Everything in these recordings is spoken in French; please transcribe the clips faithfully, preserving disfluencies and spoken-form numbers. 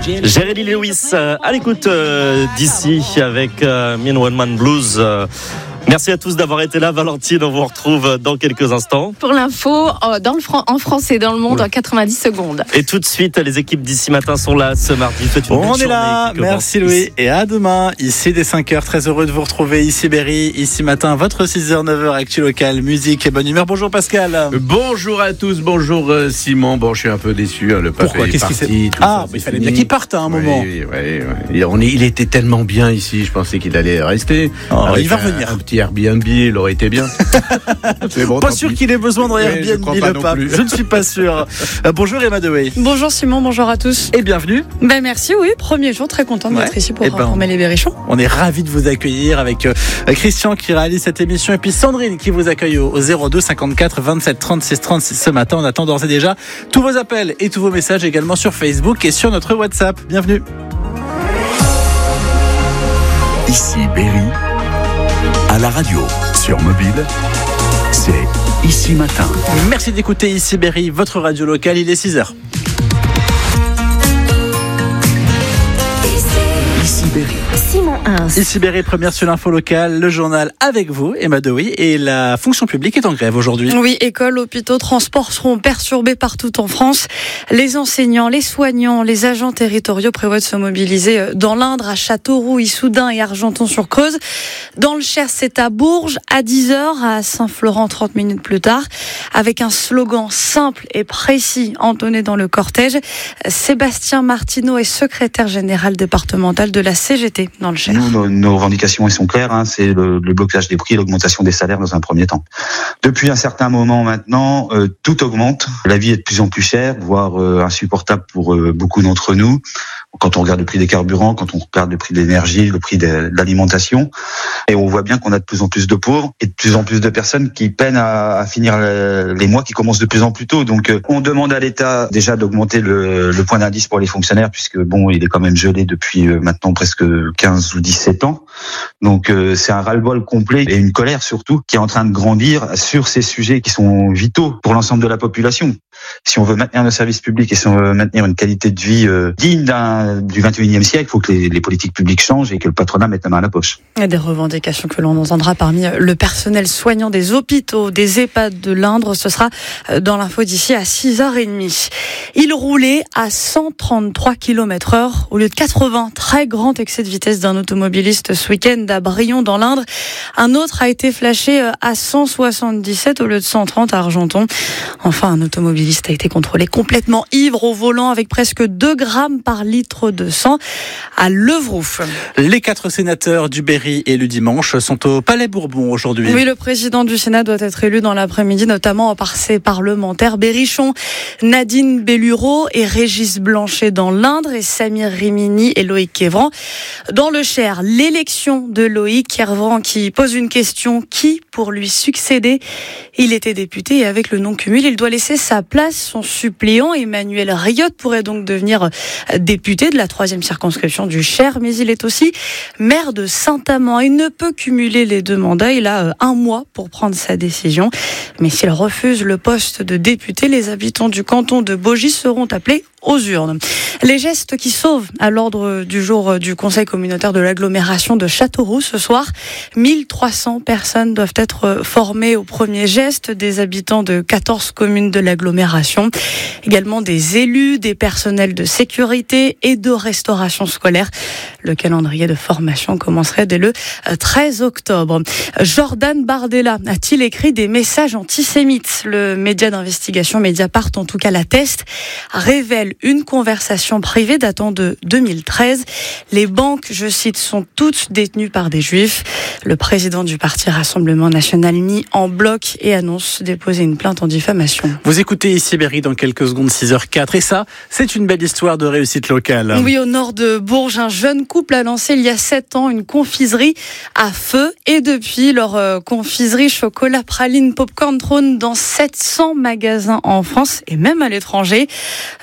Jerry Lee Lewis euh, à l'écoute euh, d'ici avec euh, Me and One Man Blues. Euh, Merci à tous d'avoir été là. Valentine, on vous retrouve dans quelques instants. Pour l'info, dans le Fran- en France et dans le monde, oui. En quatre-vingt-dix secondes. Et tout de suite, les équipes d'ici matin sont là ce mardi. Faites une on belle est là, merci Louis. Ici. Et à demain, ici dès cinq heures. Très heureux de vous retrouver ici Berry, ici matin, votre six heures neuf heures actu local, musique et bonne humeur. Bonjour Pascal. Bonjour à tous, bonjour Simon. Bon, je suis un peu déçu, hein, le pape Pourquoi est Qu'est-ce parti. Qui s'est... Ah, il fallait bien qu'il parte à un oui, moment. Oui, oui, oui. On est, il était tellement bien ici, je pensais qu'il allait rester. Oh, il va revenir. Un, un petit Airbnb, il aurait été bien. Bon, pas sûr qu'il ait besoin de Airbnb, oui, le pape. Je ne suis pas sûr. Euh, bonjour Emma Dewey. Bonjour Simon, bonjour à tous. Et bienvenue. Ben merci, oui, premier jour, très contente ouais. d'être ici pour eh ben, informer les Berrichons. On est ravis de vous accueillir avec euh, Christian qui réalise cette émission et puis Sandrine qui vous accueille au, au zéro deux cinquante-quatre vingt-sept trente-six trente-six ce matin. On attend d'ores et déjà tous vos appels et tous vos messages également sur Facebook et sur notre WhatsApp. Bienvenue. Ici Berry, à la radio, sur mobile, c'est Ici Matin. Merci d'écouter Ici Berry, votre radio locale, il est six heures. Ici Berry. Simon Hins. Ici Berry, première sur l'info locale, le journal avec vous, Emma Dewey, et la fonction publique est en grève aujourd'hui. Oui, écoles, hôpitaux, transports seront perturbés partout en France. Les enseignants, les soignants, les agents territoriaux prévoient de se mobiliser dans l'Indre, à Châteauroux, Issoudun et Argenton-sur-Creuse. Dans le Cher, c'est à Bourges, à dix heures, à Saint-Florent, trente minutes plus tard, avec un slogan simple et précis entonné dans le cortège. Sébastien Martineau est secrétaire général départemental de la C G T dans le Cher. Nous, nos, nos revendications elles sont claires, hein, c'est le, le blocage des prix et l'augmentation des salaires dans un premier temps. Depuis un certain moment maintenant, euh, tout augmente, la vie est de plus en plus chère, voire euh, insupportable pour euh, beaucoup d'entre nous. Quand on regarde le prix des carburants, quand on regarde le prix de l'énergie, le prix de, de l'alimentation, et on voit bien qu'on a de plus en plus de pauvres et de plus en plus de personnes qui peinent à, à finir les mois qui commencent de plus en plus tôt. Donc, euh, on demande à l'État déjà d'augmenter le, le point d'indice pour les fonctionnaires, puisque bon, il est quand même gelé depuis euh, maintenant presque quinze ou dix-sept ans. Donc, euh, c'est un ras-le-bol complet et une colère surtout qui est en train de grandir sur ces sujets qui sont vitaux pour l'ensemble de la population. Si on veut maintenir nos services publics et si on veut maintenir une qualité de vie euh, digne d'un, du vingt et unième siècle, il faut que les, les politiques publiques changent et que le patronat mette la main à la poche. Et des revendications que l'on entendra parmi le personnel soignant des hôpitaux, des EHPAD de l'Indre. Ce sera dans l'info d'ici à six heures trente. Il roulait à cent trente-trois kilomètres heure au lieu de quatre-vingts. Très grand excès de vitesse d'un automobiliste ce week-end à Brion dans l'Indre. Un autre a été flashé à cent soixante-dix-sept au lieu de cent trente à Argenton. Enfin, un automobiliste a été contrôlé complètement ivre au volant avec presque deux grammes par litre de sang à Levroux. Les quatre sénateurs du Berry élus dimanche sont au Palais Bourbon aujourd'hui. Oui, le président du Sénat doit être élu dans l'après-midi, notamment par ses parlementaires berrichons. Nadine Bellureau et Régis Blanchet dans l'Indre et Samir Rimini et Loïc Kévran dans le Cher. L'élection de Loïc Kévran qui pose une question: qui pour lui succéder? Il était député et avec le non-cumul, il doit laisser sa place. Son suppléant Emmanuel Riotte pourrait donc devenir député de la troisième circonscription du Cher, mais il est aussi maire de Saint-Amand. Il ne peut cumuler les deux mandats. Il a un mois pour prendre sa décision. Mais s'il refuse le poste de député, les habitants du canton de Baugy seront appelés aux urnes. Les gestes qui sauvent à l'ordre du jour du Conseil communautaire de l'agglomération de Châteauroux ce soir. mille trois cents personnes doivent être formées au premier geste, des habitants de quatorze communes de l'agglomération. Également des élus, des personnels de sécurité et de restauration scolaire. Le calendrier de formation commencerait dès le treize octobre. Jordan Bardella a-t-il écrit des messages antisémites? Le média d'investigation Mediapart, en tout cas l'atteste, révèle une conversation privée datant de deux mille treize. Les banques, je cite, sont toutes détenues par des juifs. Le président du parti Rassemblement National nie en bloc et annonce déposer une plainte en diffamation. Vous écoutez ici Berry dans quelques secondes, six heures quatre. Et ça, c'est une belle histoire de réussite locale. Oui, au nord de Bourges, un jeune couple a lancé il y a sept ans une confiserie à feu. Et depuis, leur euh, confiserie chocolat, praline, popcorn trône dans sept cents magasins en France et même à l'étranger. Ça marche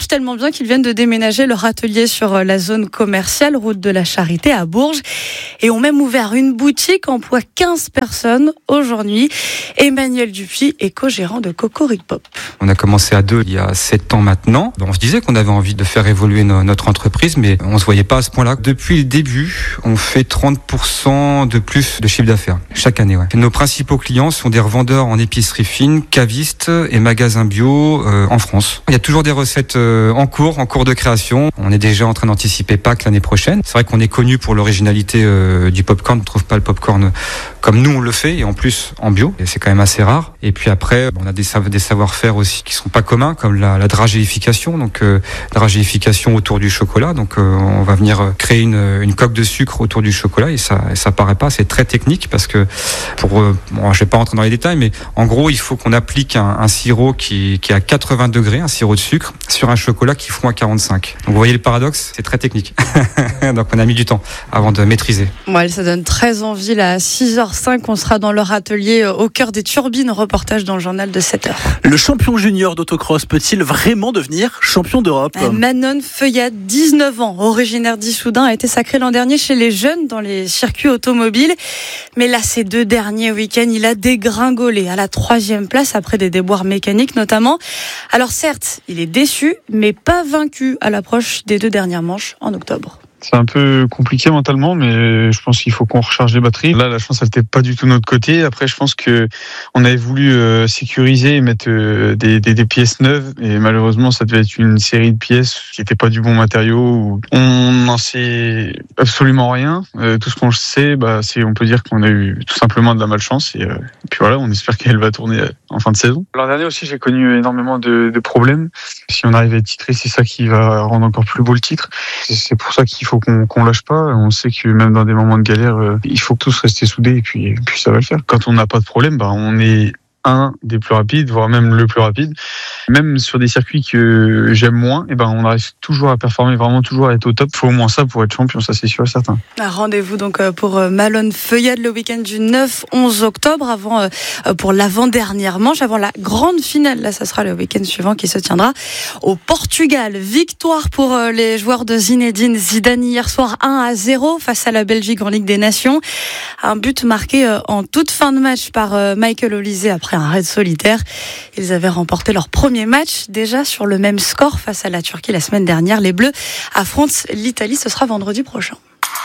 marche tellement bien qu'ils viennent de déménager leur atelier sur la zone commerciale, route de la Charité à Bourges. Et ont même ouvert une boutique, emploie quinze personnes aujourd'hui. Emmanuel Dupuis est co-gérant de Cocoric Pop. On a commencé à deux il y a sept ans maintenant. On se disait qu'on avait envie de faire évoluer no- notre entreprise, mais on se voyait pas à ce point-là. Depuis le début, on fait trente pour cent de plus de chiffre d'affaires chaque année. Ouais. Nos principaux clients sont des revendeurs en épicerie fine, cavistes et magasins bio euh, en France. Il y a toujours des recettes euh, en cours, en cours de création. On est déjà en train d'anticiper Pâques l'année prochaine. C'est vrai qu'on est connu pour l'originalité euh, du popcorn. On ne trouve pas le popcorn comme nous on le fait, et en plus en bio. Et c'est quand même assez rare. Et puis après, on a des, sav- des savoir-faire aussi qui sont pas communs, comme la, la dragéification. Donc euh, dragéification autour du chocolat. Donc euh, on va venir créer une, une coque de sucre autour du chocolat, et ça, et ça paraît pas. C'est très technique parce que pour, euh, bon, je vais pas rentrer dans les détails, mais en gros, il faut qu'on applique un, un sirop qui, qui est à quatre-vingts degrés, un sirop de sucre, sur un chocolat qui fond à quarante-cinq. Donc vous voyez le paradoxe, c'est très technique. Donc on a mis du temps avant de maîtriser. Ouais, ça donne très envie. Là, à six heures cinq, on sera dans leur atelier au cœur des turbines. Reportage dans le journal de sept heures. Le champion junior d'autocross peut-il vraiment devenir champion d'Europe ? Manon Feuillade, dix-neuf ans, originaire d'Issoudun, a été sacré l'an dernier chez les jeunes dans les circuits automobiles. Mais là, ces deux derniers week-ends, il a dégringolé à la troisième place après des déboires mécaniques notamment. Alors certes, il est déçu, mais pas vaincu à l'approche des deux dernières manches en octobre. C'est un peu compliqué mentalement, mais je pense qu'il faut qu'on recharge les batteries. Là, la chance, elle n'était pas du tout de notre côté. Après, je pense que on avait voulu euh, sécuriser et mettre euh, des, des, des pièces neuves, et malheureusement, ça devait être une série de pièces qui n'étaient pas du bon matériau. On n'en sait absolument rien. Euh, tout ce qu'on sait, bah, c'est, on peut dire qu'on a eu tout simplement de la malchance. Et, euh, et puis voilà, on espère qu'elle va tourner en fin de saison. L'an dernier aussi, j'ai connu énormément de, de problèmes. Si on arrive à titrer, c'est ça qui va rendre encore plus beau le titre. C'est, c'est pour ça qu'il faut qu'on, qu'on lâche pas. On sait que même dans des moments de galère, euh, il faut tous rester soudés, et puis, et puis ça va le faire. Quand on n'a pas de problème, bah, on est un des plus rapides, voire même le plus rapide. Même sur des circuits que j'aime moins, et ben on arrive toujours à performer, vraiment toujours à être au top. Il faut au moins ça pour être champion, ça c'est sûr et certain. Rendez-vous donc pour Manon Feuillade le week-end du neuf onze octobre, avant pour l'avant-dernière manche, avant la grande finale. Là, ça sera le week-end suivant qui se tiendra au Portugal. Victoire pour les joueurs de Zinedine Zidane hier soir, un à zéro face à la Belgique en Ligue des Nations. Un but marqué en toute fin de match par Michael Olise après un raid solitaire. Ils avaient remporté leur premier match déjà sur le même score face à la Turquie la semaine dernière. Les Bleus affrontent l'Italie, ce sera vendredi prochain.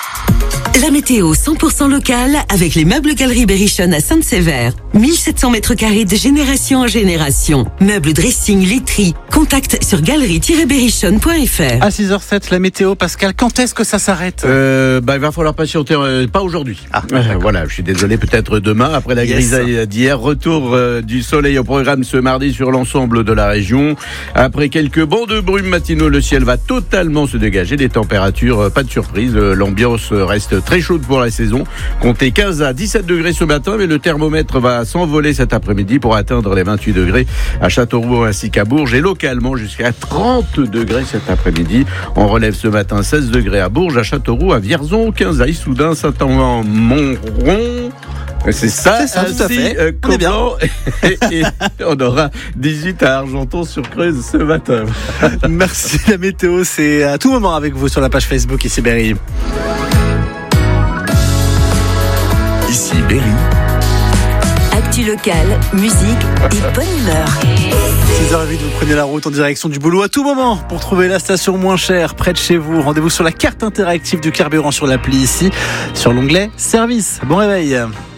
La météo cent pour cent locale avec les meubles Galeries Berrichon à Sainte-Sévère. mille sept cents mètres carrés de génération en génération. Meubles, dressing, literie. Contact sur galerie tiret berrichon point f r. À six heures sept, la météo, Pascal, quand est-ce que ça s'arrête ? euh, bah, Il va falloir patienter, euh, pas aujourd'hui. Ah, euh, voilà, je suis désolé, peut-être demain, après la grisaille yes. d'hier. Retour euh, du soleil au programme ce mardi sur l'ensemble de la région. Après quelques bancs de brume matinaux, le ciel va totalement se dégager. Les températures, euh, pas de surprise, euh, l'ambiance reste très chaude pour la saison. Comptez quinze à dix-sept degrés ce matin, mais le thermomètre va s'envoler cet après-midi pour atteindre les vingt-huit degrés à Châteauroux ainsi qu'à Bourges, et localement jusqu'à trente degrés cet après-midi. On relève ce matin seize degrés à Bourges, à Châteauroux, à Vierzon, quinze à Issoudun, Saint-Amand-Montron. C'est ça, c'est ça, tout à fait. Euh, on est bien. et, et on aura dix-huit à Argenton-sur-Creuse ce matin. Merci. La météo, c'est à tout moment avec vous sur la page Facebook ici Berry. Ici Berry. Actu locale, musique et bonne humeur. six heures huit, vous prenez la route en direction du boulot à tout moment pour trouver la station moins chère près de chez vous. Rendez-vous sur la carte interactive du carburant sur l'appli ici, sur l'onglet Service. Bon réveil.